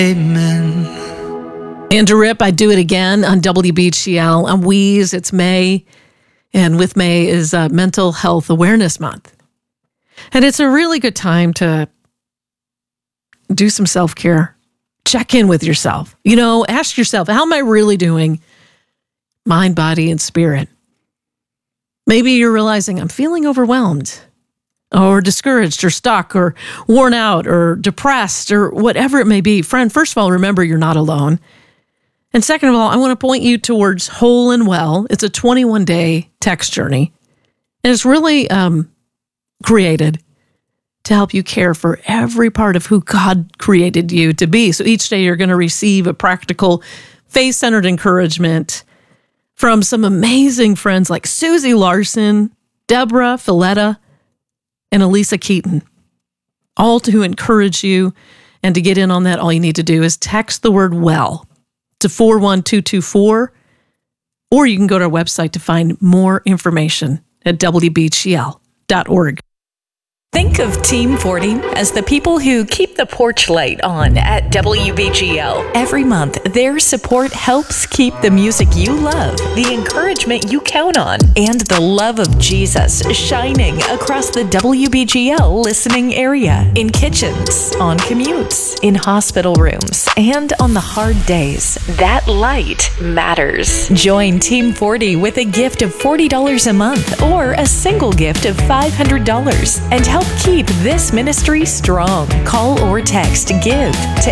Amen. Andrew Rip, I Do It Again on WBGL. I'm Wheeze, it's May, and with May is Mental Health Awareness Month. And it's a really good time to do some self-care. Check in with yourself. Ask yourself, how am I really doing? Mind, body, and spirit. Maybe you're realizing I'm feeling overwhelmed or discouraged or stuck or worn out or depressed or whatever it may be. Friend, first of all, remember you're not alone. And second of all, I want to point you towards Whole and Well. It's a 21-day text journey. And it's really created to help you care for every part of who God created you to be. So each day you're going to receive a practical, faith-centered encouragement from some amazing friends like Susie Larson, Deborah Filetta, and Elisa Keaton, all to encourage you. And to get in on that, all you need to do is text the word WELL to 41224, or you can go to our website to find more information at WBGL.org. Think of Team 40 as the people who keep the porch light on at WBGL. Every month, their support helps keep the music you love, the encouragement you count on, and the love of Jesus shining across the WBGL listening area, in kitchens, on commutes, in hospital rooms, and on the hard days. That light matters. Join Team 40 with a gift of $40 a month or a single gift of $500 and help keep this ministry strong. Call or text GIVE to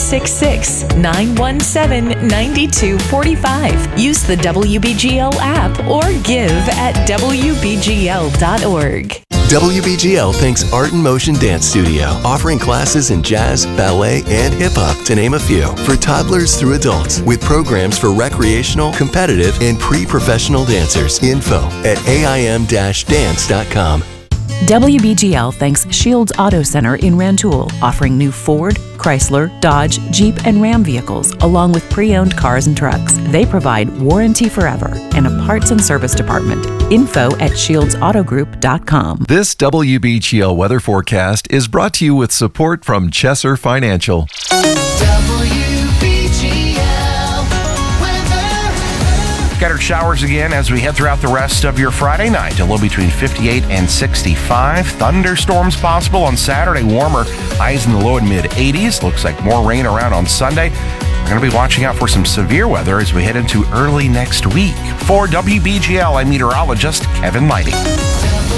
866-917-9245. Use the WBGL app or give at WBGL.org. WBGL thanks Art in Motion Dance Studio, offering classes in jazz, ballet, and hip-hop, to name a few, for toddlers through adults, with programs for recreational, competitive, and pre-professional dancers. Info at aim-dance.com. WBGL thanks Shields Auto Center in Rantoul, offering new Ford, Chrysler, Dodge, Jeep, and Ram vehicles, along with pre-owned cars and trucks. They provide warranty forever and a parts and service department. Info at shieldsautogroup.com. This WBGL weather forecast is brought to you with support from Chesser Financial. Scattered showers again as we head throughout the rest of your Friday night. A low between 58 and 65. Thunderstorms possible on Saturday. Warmer highs in the low and mid 80s. Looks like more rain around on Sunday. We're going to be watching out for some severe weather as we head into early next week. For WBGL, I'm meteorologist Kevin Lighty.